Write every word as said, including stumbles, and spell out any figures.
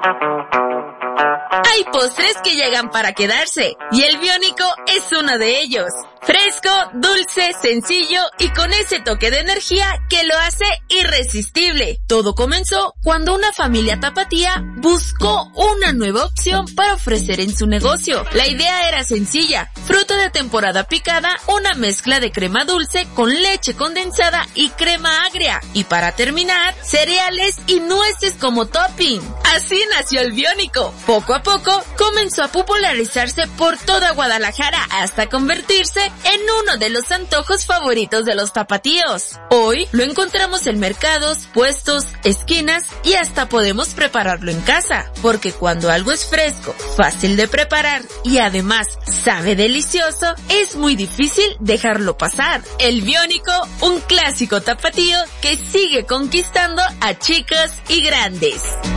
Hay postres que llegan para quedarse, y el Biónico es uno de ellos. Fresco, dulce, sencillo y con ese toque de energía que lo hace irresistible. Todo comenzó cuando una familia tapatía buscó una nueva opción para ofrecer en su negocio. La idea era sencilla: fruta de temporada picada, una mezcla de crema dulce con leche condensada y crema agria. Y para terminar, cereales y nueces como topping. Así nació el Biónico. Poco a poco comenzó a popularizarse por toda Guadalajara hasta convertirse en uno de los antojos favoritos de los tapatíos. Hoy lo encontramos en mercados, puestos, esquinas y hasta podemos prepararlo en casa, porque cuando algo es fresco, fácil de preparar y además sabe delicioso, es muy difícil dejarlo pasar. El Biónico, un clásico tapatío que sigue conquistando a chicos y grandes.